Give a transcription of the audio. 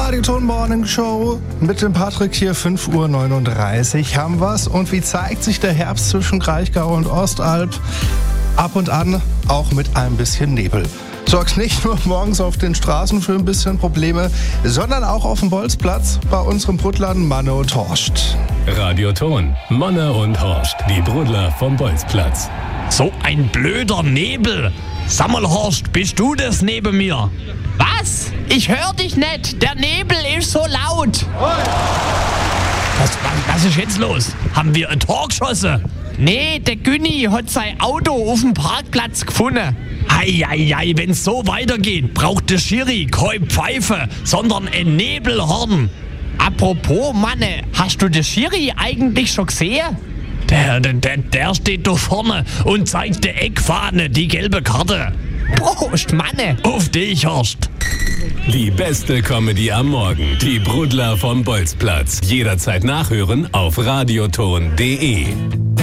Radioton Morning Show mit dem Patrick hier, 5:39 Uhr haben wir's. Und wie zeigt sich der Herbst zwischen Kraichgau und Ostalb? Ab und an auch mit ein bisschen Nebel. Sorgt nicht nur morgens auf den Straßen für ein bisschen Probleme, sondern auch auf dem Bolzplatz bei unserem Brudlern Manne und Horst. Radioton, Manne und Horst, die Brudler vom Bolzplatz. So ein blöder Nebel. Sag mal, Horst, bist du das neben mir? Was? Ich hör dich nicht. Der Nebel ist so laut. Was ist jetzt los? Haben wir ein Tor geschossen? Nee, der Günni hat sein Auto auf dem Parkplatz gefunden. Ei, wenn's so weitergeht, braucht der Schiri keine Pfeife, sondern ein Nebelhorn. Apropos, Manne, hast du den Schiri eigentlich schon gesehen? Der steht da vorne und zeigt der Eckfahne, die gelbe Karte. Prost, Manne. Auf dich, Horst. Die beste Comedy am Morgen. Die Brudler vom Bolzplatz. Jederzeit nachhören auf radioton.de.